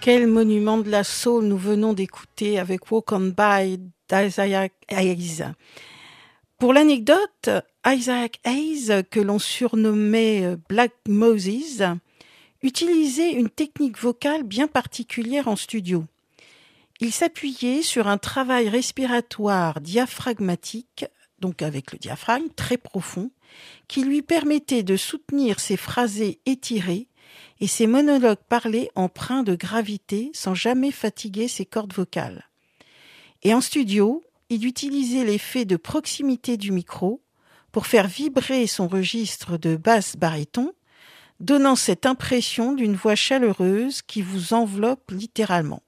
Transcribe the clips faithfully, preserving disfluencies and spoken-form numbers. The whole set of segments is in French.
Quel monument de la soul nous venons d'écouter avec Walk On By d'Isaac Hayes. Pour l'anecdote, Isaac Hayes, que l'on surnommait Black Moses, utilisait une technique vocale bien particulière en studio. Il s'appuyait sur un travail respiratoire diaphragmatique, donc avec le diaphragme très profond, qui lui permettait de soutenir ses phrasés étirés et ses monologues parlés empreints de gravité sans jamais fatiguer ses cordes vocales. Et en studio, il utilisait l'effet de proximité du micro pour faire vibrer son registre de basse-baryton, donnant cette impression d'une voix chaleureuse qui vous enveloppe littéralement.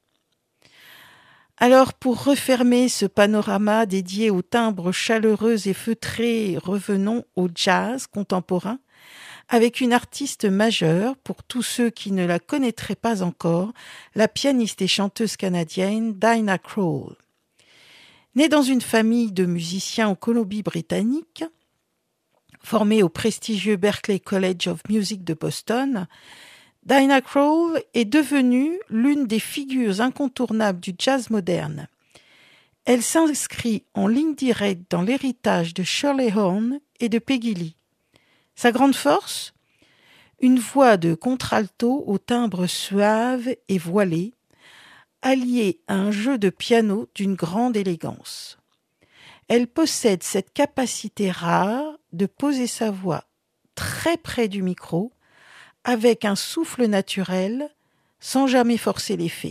Alors, pour refermer ce panorama dédié aux timbres chaleureux et feutrés, revenons au jazz contemporain, avec une artiste majeure, pour tous ceux qui ne la connaîtraient pas encore, la pianiste et chanteuse canadienne Dinah Krall. Née dans une famille de musiciens en Colombie-Britannique, formée au prestigieux Berklee College of Music de Boston, Dinah Krall est devenue l'une des figures incontournables du jazz moderne. Elle s'inscrit en ligne directe dans l'héritage de Shirley Horn et de Peggy Lee. Sa grande force ? Une voix de contralto au timbre suave et voilé, alliée à un jeu de piano d'une grande élégance. Elle possède cette capacité rare de poser sa voix très près du micro, avec un souffle naturel, sans jamais forcer l'effet.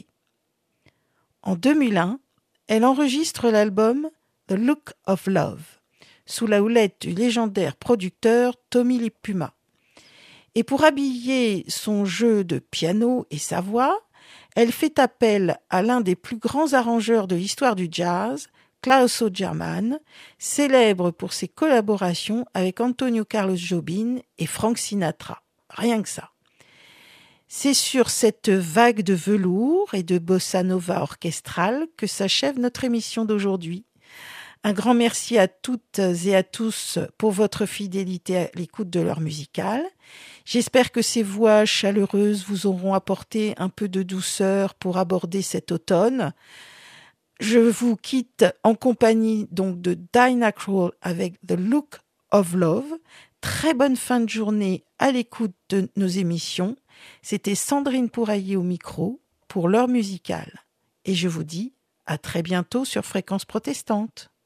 En deux mille un, elle enregistre l'album The Look of Love, sous la houlette du légendaire producteur Tommy Lee Puma. Et pour habiller son jeu de piano et sa voix, elle fait appel à l'un des plus grands arrangeurs de l'histoire du jazz, Klaus Ogerman, célèbre pour ses collaborations avec Antonio Carlos Jobim et Frank Sinatra. Rien que ça. C'est sur cette vague de velours et de bossa nova orchestrale que s'achève notre émission d'aujourd'hui. Un grand merci à toutes et à tous pour votre fidélité à l'écoute de l'heure musicale. J'espère que ces voix chaleureuses vous auront apporté un peu de douceur pour aborder cet automne. Je vous quitte en compagnie donc de Dinah Krall avec The Look of Love. Très bonne fin de journée à l'écoute de nos émissions. C'était Sandrine Pouraillé au micro pour l'heure musicale. Et je vous dis à très bientôt sur Fréquence Protestante.